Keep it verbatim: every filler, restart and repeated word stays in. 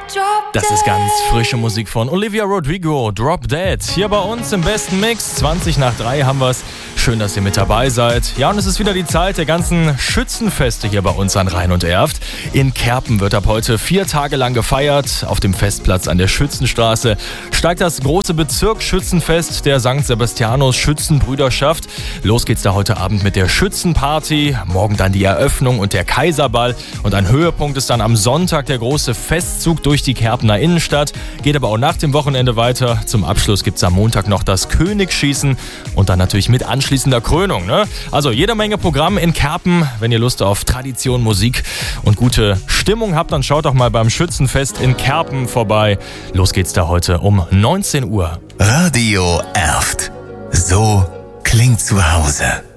Das ist ganz frische Musik von Olivia Rodrigo, Drop Dead. Hier bei uns im besten Mix, zwanzig nach drei haben wir es. Schön, dass ihr mit dabei seid. Ja, und es ist wieder die Zeit der ganzen Schützenfeste hier bei uns an Rhein und Erft. In Kerpen wird ab heute vier Tage lang gefeiert. Auf dem Festplatz an der Schützenstraße steigt das große Bezirksschützenfest der Sankt Sebastianus Schützenbrüderschaft. Los geht's da heute Abend mit der Schützenparty. Morgen dann die Eröffnung und der Kaiserball. Und ein Höhepunkt ist dann am Sonntag der große Festzug durch die Kerpener Innenstadt. Geht aber auch nach dem Wochenende weiter. Zum Abschluss gibt's am Montag noch das Königsschießen und dann natürlich mit anschließender Krönung. Ne? Also jede Menge Programm in Kerpen. Wenn ihr Lust auf Tradition, Musik und gute Stimmung habt, dann schaut doch mal beim Schützenfest in Kerpen vorbei. Los geht's da heute um neunzehn Uhr. Radio Erft. So klingt zu Hause.